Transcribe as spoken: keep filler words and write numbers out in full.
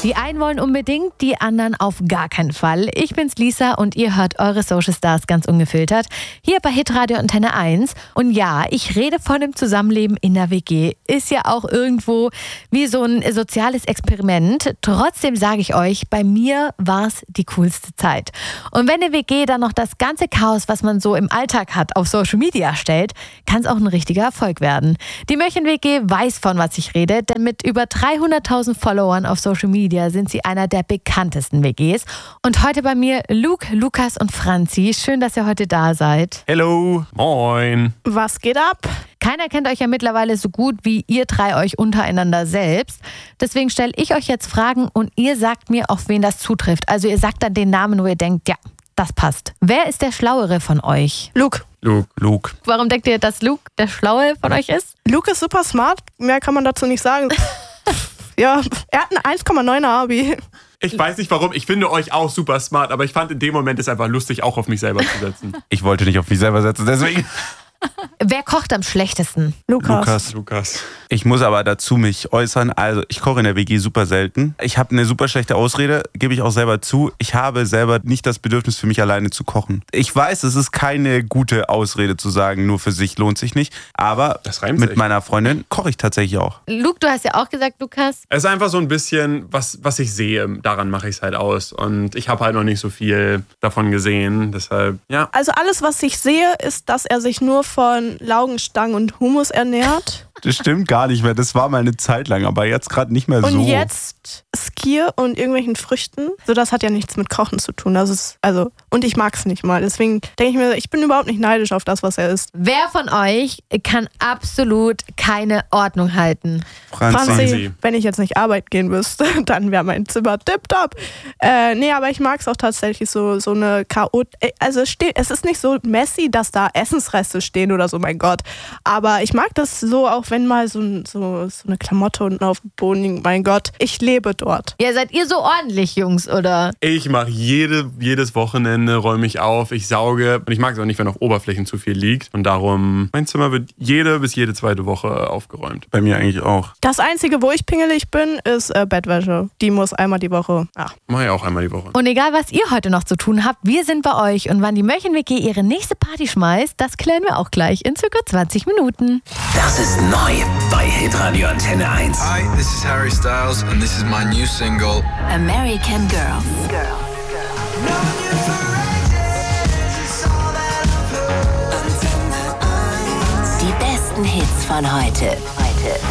Die einen wollen unbedingt, die anderen auf gar keinen Fall. Ich bin's Lisa und ihr hört eure Social Stars ganz ungefiltert. Hier bei Hitradio Antenne eins. Und ja, ich rede von dem Zusammenleben in der W G. Ist ja auch irgendwo wie so ein soziales Experiment. Trotzdem sage ich euch, bei mir war's die coolste Zeit. Und wenn eine W G dann noch das ganze Chaos, was man so im Alltag hat, auf Social Media stellt, kann es auch ein richtiger Erfolg werden. Die Mörchen-W G weiß, von was ich rede, denn mit über dreihunderttausend Followern auf Social Media sind sie einer der bekanntesten W Gs. Und heute bei mir Luke, Lukas und Franzi. Schön, dass ihr heute da seid. Hello, moin. Was geht ab? Keiner kennt euch ja mittlerweile so gut wie ihr drei euch untereinander selbst. Deswegen stelle ich euch jetzt Fragen und ihr sagt mir, auf wen das zutrifft. Also ihr sagt dann den Namen, wo ihr denkt, ja, das passt. Wer ist der Schlauere von euch? Luke. Luke, Luke. Warum denkt ihr, dass Luke der Schlaue von euch ist? Luke ist super smart. Mehr kann man dazu nicht sagen. Ja, er hat ein eins Komma neuner Abi. Ich weiß nicht warum, ich finde euch auch super smart, aber ich fand in dem Moment es einfach lustig, auch auf mich selber zu setzen. Ich wollte nicht auf mich selber setzen, deswegen. Wer kocht am schlechtesten? Lukas. Lukas. Lukas. Ich muss aber dazu mich äußern. Also ich koche in der W G super selten. Ich habe eine super schlechte Ausrede, gebe ich auch selber zu. Ich habe selber nicht das Bedürfnis für mich alleine zu kochen. Ich weiß, es ist keine gute Ausrede zu sagen, nur für sich lohnt sich nicht. Aber Das reimt mit sich. meiner Freundin koche ich tatsächlich auch. Luke, du hast ja auch gesagt, Lukas. Es ist einfach so ein bisschen, was, was ich sehe, daran mache ich es halt aus. Und ich habe halt noch nicht so viel davon gesehen, deshalb, ja. Also alles, was ich sehe, ist, dass er sich nur von Laugenstangen und Hummus ernährt. Das stimmt gar nicht mehr. Das war mal eine Zeit lang, aber jetzt gerade nicht mehr so. Und jetzt Skier und irgendwelchen Früchten. So, das hat ja nichts mit Kochen zu tun. Das ist, also, und ich mag es nicht mal. Deswegen denke ich mir, ich bin überhaupt nicht neidisch auf das, was er isst. Wer von euch kann absolut keine Ordnung halten? Franzi. Franzi, Franzi. wenn ich jetzt nicht arbeiten gehen müsste, dann wäre mein Zimmer tipptopp. Äh, nee, aber ich mag es auch tatsächlich so, so eine Chaot. Also es, steht, es ist nicht so messy, dass da Essensreste stehen oder so, mein Gott. Aber ich mag das so, auch wenn mal so, so, so eine Klamotte unten auf dem Boden liegt. Mein Gott, ich lebe dort. Ja, seid ihr so ordentlich, Jungs, oder? Ich mache jede, jedes Wochenende, räume ich auf, ich sauge. Und ich mag es auch nicht, wenn auf Oberflächen zu viel liegt. Und darum, mein Zimmer wird jede bis jede zweite Woche aufgeräumt. Bei mir eigentlich auch. Das Einzige, wo ich pingelig bin, ist äh, Bettwäsche. Die muss einmal die Woche. Ach. Mache ich auch einmal die Woche. Und egal, was ihr heute noch zu tun habt, wir sind bei euch. Und wann die Mörchen-W G ihre nächste Party schmeißt, das klären wir auch gleich in circa zwanzig Minuten. Das ist neu bei Hitradio Antenne eins. Hi, this is Harry Styles and this is my new single. American Girl. Die besten Hits von heute. Heute.